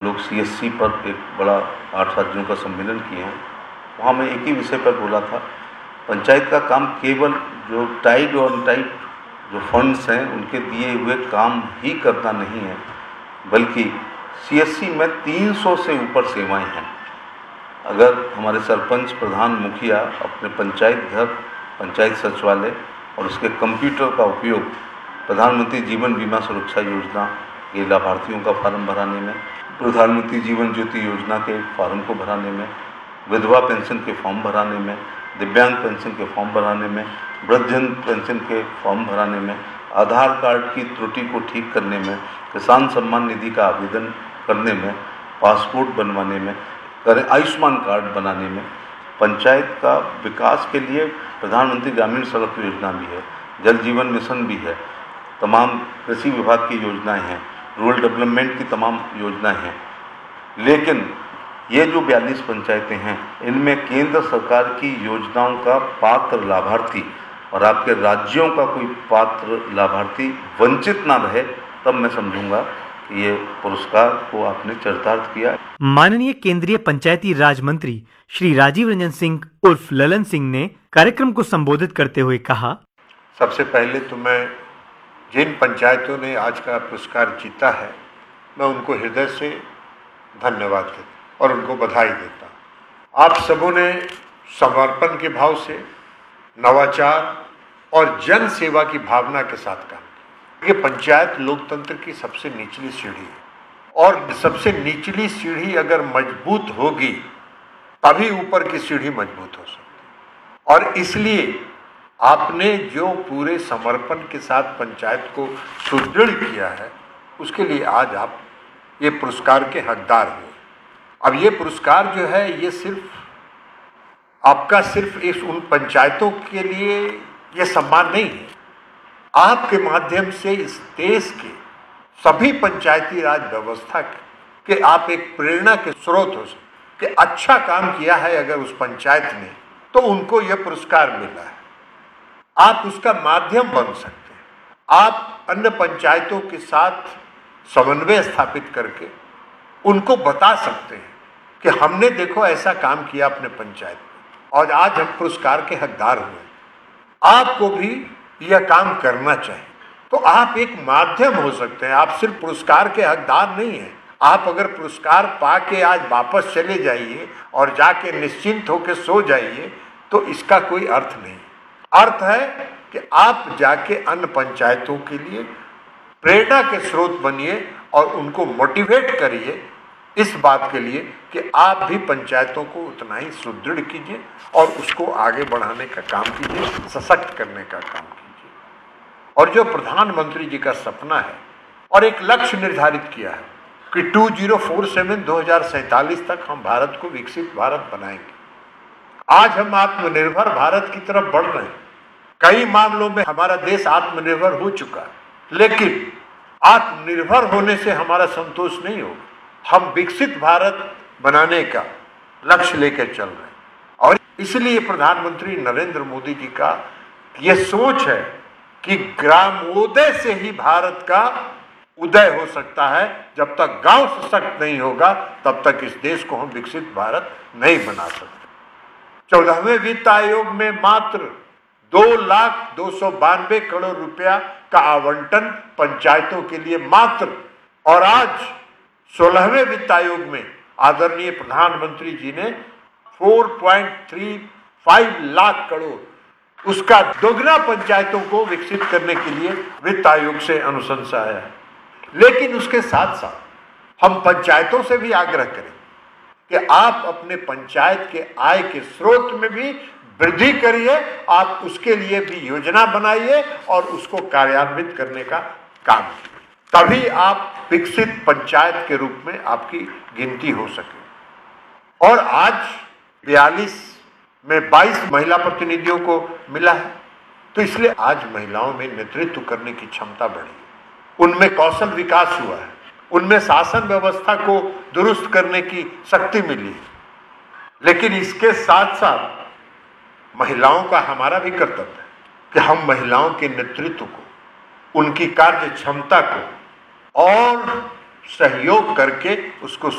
लोग सीएससी पर एक बड़ा 8 राज्यों का सम्मेलन किए हैं। वहाँ मैं एक ही विषय पर बोला था, पंचायत का काम केवल जो टाइड और अनटाइड जो फंड्स हैं उनके दिए हुए काम ही करना नहीं है, बल्कि सीएससी में 300 से ऊपर सेवाएं हैं। अगर हमारे सरपंच, प्रधान, मुखिया अपने पंचायत घर, पंचायत सचिवालय और उसके कंप्यूटर का उपयोग प्रधानमंत्री जीवन बीमा सुरक्षा योजना के लाभार्थियों का फॉर्म भराने में, प्रधानमंत्री जीवन ज्योति योजना के फॉर्म को भराने में, विधवा पेंशन के फॉर्म भराने में, दिव्यांग पेंशन के फॉर्म भराने में, वृद्धजन पेंशन के फॉर्म भराने में, आधार कार्ड की त्रुटि को ठीक करने में, किसान सम्मान निधि का आवेदन करने में, पासपोर्ट बनवाने में, आयुष्मान कार्ड बनाने में, पंचायत का विकास के लिए प्रधानमंत्री ग्रामीण सड़क योजना भी है, जल जीवन मिशन भी है, तमाम कृषि विभाग की योजनाएं हैं, रूरल डेवलपमेंट की तमाम योजनाएं हैं। लेकिन ये जो 42 पंचायतें हैं, इनमें केंद्र सरकार की योजनाओं का पात्र लाभार्थी और आपके राज्यों का कोई पात्र लाभार्थी वंचित ना रहे, तब मैं समझूंगा कि ये पुरस्कार को आपने चरितार्थ किया। माननीय केंद्रीय पंचायती राज मंत्री श्री राजीव रंजन सिंह उर्फ ललन सिंह ने कार्यक्रम को संबोधित करते हुए कहा, सबसे पहले तो मैं जिन पंचायतों ने आज का पुरस्कार जीता है, मैं उनको हृदय से धन्यवाद देता और उनको बधाई देता। आप सबों ने समर्पण के भाव से, नवाचार और जन सेवा की भावना के साथ काम किया। ये पंचायत लोकतंत्र की सबसे निचली सीढ़ी है और सबसे निचली सीढ़ी अगर मजबूत होगी तभी ऊपर की सीढ़ी मजबूत हो सकती है। और इसलिए आपने जो पूरे समर्पण के साथ पंचायत को सुदृढ़ किया है, उसके लिए आज आप ये पुरस्कार के हकदार हुए। अब ये पुरस्कार जो है, ये सिर्फ इस उन पंचायतों के लिए ये सम्मान नहीं है, आपके माध्यम से इस देश के सभी पंचायती राज व्यवस्था के आप एक प्रेरणा के स्रोत हो सकते कि अच्छा काम किया है अगर उस पंचायत ने, तो उनको यह पुरस्कार मिला है। आप उसका माध्यम बन सकते हैं। आप अन्य पंचायतों के साथ समन्वय स्थापित करके उनको बता सकते हैं कि हमने देखो ऐसा काम किया अपने पंचायत में और आज हम पुरस्कार के हकदार हुए। आपको भी यह काम करना चाहिए। तो आप एक माध्यम हो सकते हैं, आप सिर्फ पुरस्कार के हकदार नहीं हैं। आप अगर पुरस्कार पाके आज वापस चले जाइए और जाके निश्चिंत होकर सो जाइए, तो इसका कोई अर्थ नहीं। अर्थ है कि आप जाके अन्य पंचायतों के लिए प्रेरणा के स्रोत बनिए और उनको मोटिवेट करिए इस बात के लिए कि आप भी पंचायतों को उतना ही सुदृढ़ कीजिए और उसको आगे बढ़ाने का काम कीजिए, सशक्त करने का काम कीजिए। और जो प्रधानमंत्री जी का सपना है और एक लक्ष्य निर्धारित किया है कि 2047 तक हम भारत को विकसित भारत बनाएंगे। आज हम आत्मनिर्भर भारत की तरफ बढ़ रहे हैं। कई मामलों में हमारा देश आत्मनिर्भर हो चुका है, लेकिन आत्मनिर्भर होने से हमारा संतोष नहीं होगा। हम विकसित भारत बनाने का लक्ष्य लेकर चल रहे हैं और इसलिए प्रधानमंत्री नरेंद्र मोदी जी का यह सोच है कि ग्रामोदय से ही भारत का उदय हो सकता है। जब तक गांव सशक्त नहीं होगा, तब तक इस देश को हम विकसित भारत नहीं बना सकते। 14वें वित्त आयोग में मात्र 2,292 करोड़ रुपया का आवंटन पंचायतों के लिए मात्र, और आज 16वें वित्त आयोग में आदरणीय प्रधानमंत्री जी ने 4.35 लाख करोड़, उसका दोगुना पंचायतों को विकसित करने के लिए वित्त आयोग से अनुशंसा आया है। लेकिन उसके साथ साथ हम पंचायतों से भी आग्रह करें कि आप अपने पंचायत के आय के स्रोत में भी वृद्धि करिए, आप उसके लिए भी योजना बनाइए और उसको कार्यान्वित करने का काम कीजिए। तभी आप विकसित पंचायत के रूप में आपकी गिनती हो सके। और आज 42 में 22 महिला प्रतिनिधियों को मिला है, तो इसलिए आज महिलाओं में नेतृत्व करने की क्षमता बढ़ी, उनमें कौशल विकास हुआ है, उनमें शासन व्यवस्था को दुरुस्त करने की शक्ति मिली है। लेकिन इसके साथ साथ महिलाओं का हमारा भी कर्तव्य है कि हम महिलाओं के नेतृत्व को, उनकी कार्य क्षमता को और सहयोग करके उसको